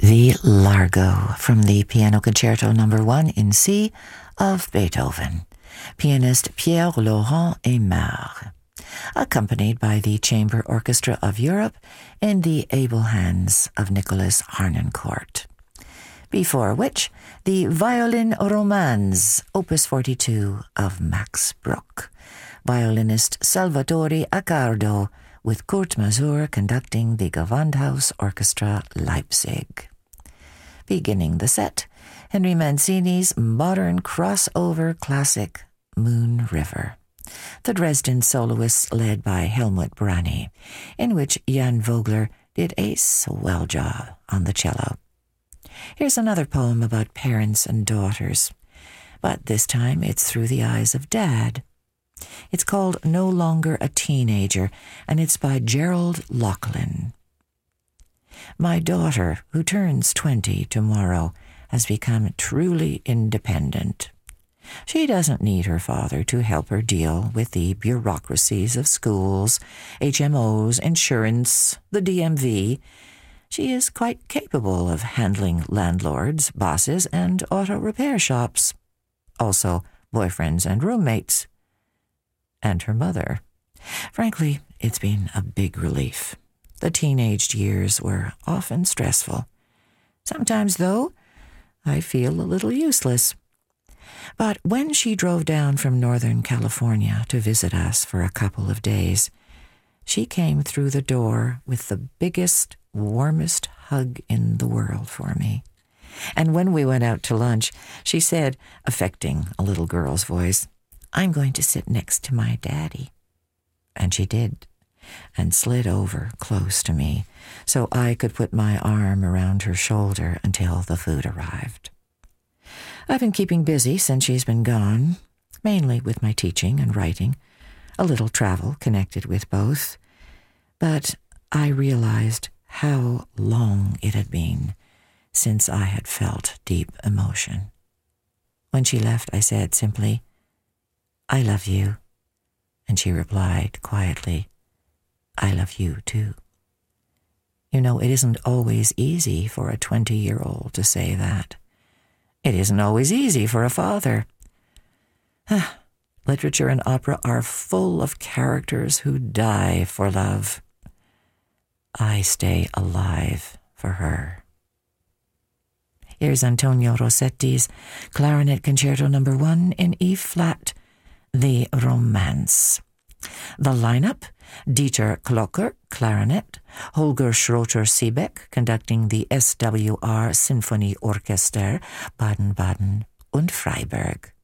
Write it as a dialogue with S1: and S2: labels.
S1: The Largo from the Piano Concerto No. 1 in C of Beethoven, pianist Pierre-Laurent Aimard, accompanied by the Chamber Orchestra of Europe in the able hands of Nicholas Harnoncourt. Before which, the Violin Romance, Opus 42 of Max Bruch, violinist Salvatore Accardo, with Kurt Masur conducting the Gewandhaus Orchestra Leipzig. Beginning the set, Henry Mancini's modern crossover classic, Moon River. The Dresden soloists led by Helmut Brani, in which Jan Vogler did a swell job on the cello. Here's another poem about parents and daughters, but this time it's through the eyes of Dad. It's called No Longer a Teenager, and it's by Gerald Laughlin. My daughter, who turns 20 tomorrow, has become truly independent. She doesn't need her father to help her deal with the bureaucracies of schools, HMOs, insurance, the DMV. She is quite capable of handling landlords, bosses, and auto repair shops. Also, boyfriends and roommates. And her mother. Frankly, it's been a big relief. The teenage years were often stressful. Sometimes, though, I feel a little useless. But when she drove down from Northern California to visit us for a couple of days, she came through the door with the biggest, warmest hug in the world for me. And when we went out to lunch, she said, affecting a little girl's voice, "I'm going to sit next to my daddy." And she did, and slid over close to me, so I could put my arm around her shoulder until the food arrived. I've been keeping busy since she's been gone, mainly with my teaching and writing, a little travel connected with both, but I realized how long it had been since I had felt deep emotion. When she left, I said simply, "I love you," and she replied quietly, "I love you too." You know, it isn't always easy for a 20-year-old to say that. It isn't always easy for a father. Literature and opera are full of characters who die for love. I stay alive for her. Here's Antonio Rossetti's Clarinet Concerto No. 1 in E-flat, The Romance. The lineup: Dieter Klocker, clarinet, Holger Schroter-Siebeck, conducting the SWR Sinfonieorchester, Baden-Baden und Freiburg.